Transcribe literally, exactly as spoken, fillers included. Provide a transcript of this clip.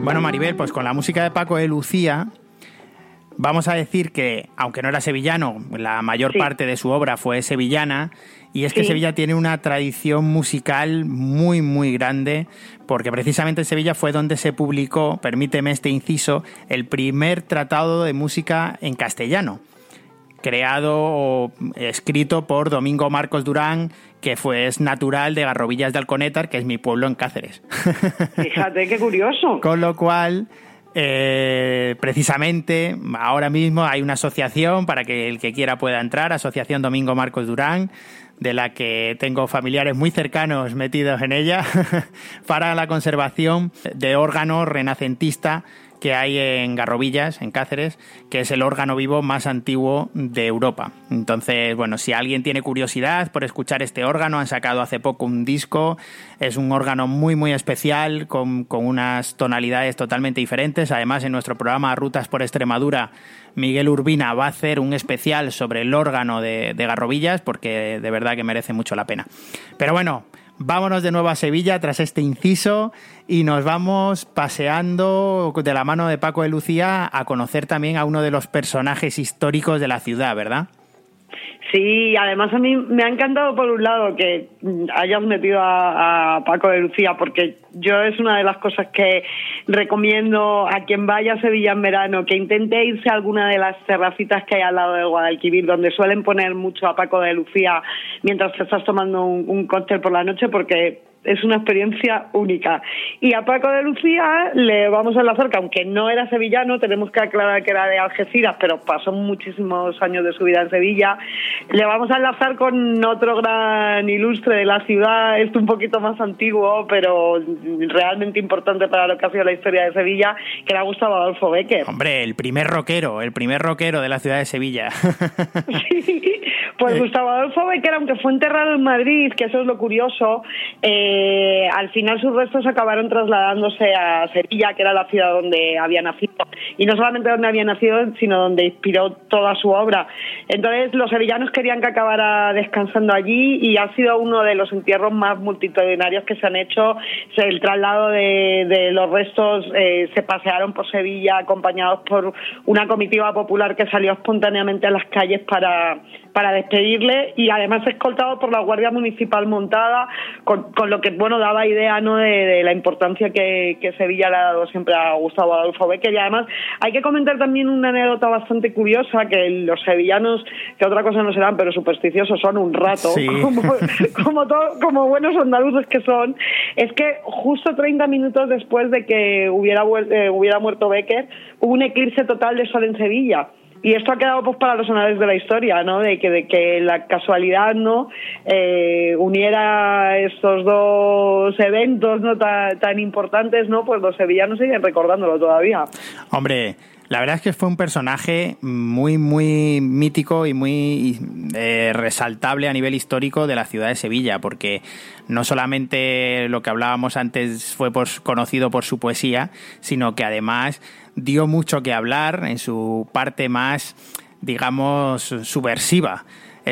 Bueno, Maribel, pues con la música de Paco de Lucía, vamos a decir que, aunque no era sevillano, la mayor Sí. parte de su obra fue sevillana, y es que Sí. Sevilla tiene una tradición musical muy, muy grande, porque precisamente en Sevilla fue donde se publicó, permíteme este inciso, el primer tratado de música en castellano, creado o escrito por Domingo Marcos Durán, que fue, es natural de Garrovillas de Alconétar, que es mi pueblo en Cáceres. Fíjate, qué curioso. Con lo cual, eh, precisamente, ahora mismo hay una asociación para que el que quiera pueda entrar, Asociación Domingo Marcos Durán, de la que tengo familiares muy cercanos metidos en ella, para la conservación de órgano renacentista que hay en Garrovillas, en Cáceres, que es el órgano vivo más antiguo de Europa. Entonces, bueno, si alguien tiene curiosidad por escuchar este órgano, han sacado hace poco un disco, es un órgano muy, muy especial, con, con unas tonalidades totalmente diferentes. Además, en nuestro programa Rutas por Extremadura, Miguel Urbina va a hacer un especial sobre el órgano de, de Garrovillas, porque de verdad que merece mucho la pena. Pero bueno, vámonos de nuevo a Sevilla tras este inciso y nos vamos paseando de la mano de Paco de Lucía a conocer también a uno de los personajes históricos de la ciudad, ¿verdad? Sí, además a mí me ha encantado por un lado que hayas metido a, a Paco de Lucía, porque yo es una de las cosas que recomiendo a quien vaya a Sevilla en verano, que intente irse a alguna de las terracitas que hay al lado de Guadalquivir, donde suelen poner mucho a Paco de Lucía mientras te estás tomando un, un cóctel por la noche, porque es una experiencia única. Y a Paco de Lucía le vamos a enlazar, que aunque no era sevillano, tenemos que aclarar que era de Algeciras, pero pasó muchísimos años de su vida en Sevilla, le vamos a enlazar con otro gran ilustre de la ciudad, esto un poquito más antiguo, pero realmente importante para lo que ha sido la historia de Sevilla, que era Gustavo Adolfo Bécquer. Hombre, el primer rockero, el primer rockero de la ciudad de Sevilla. Sí, pues Gustavo Adolfo Bécquer, aunque fue enterrado en Madrid, que eso es lo curioso, eh, al final sus restos acabaron trasladándose a Sevilla, que era la ciudad donde había nacido, y no solamente donde había nacido, sino donde inspiró toda su obra. Entonces los sevillanos querían que acabara descansando allí, y ha sido uno de los entierros más multitudinarios que se han hecho. El traslado de, de los restos, eh, se pasearon por Sevilla acompañados por una comitiva popular que salió espontáneamente a las calles para, para despedirle, y además escoltado por la Guardia Municipal montada, con, con lo que, bueno, daba idea, ¿no?, de, de la importancia que, que Sevilla le ha dado siempre a Gustavo Adolfo Bécquer. Y además hay que comentar también una anécdota bastante curiosa, que los sevillanos, que otra cosa no serán, pero supersticiosos son un rato, sí. como, como, todo, como buenos andaluces que son, es que justo treinta minutos después de que hubiera, eh, hubiera muerto Bécquer, hubo un eclipse total de sol en Sevilla. Y esto ha quedado pues para los anales de la historia, ¿no? De que, de que la casualidad, ¿no?, eh, uniera estos dos eventos, ¿no?, tan, tan importantes, ¿no? Pues los sevillanos siguen recordándolo todavía. Hombre, la verdad es que fue un personaje muy, muy mítico y muy eh, resaltable a nivel histórico de la ciudad de Sevilla, porque no solamente lo que hablábamos antes fue por, conocido por su poesía, sino que además dio mucho que hablar en su parte más, digamos, subversiva.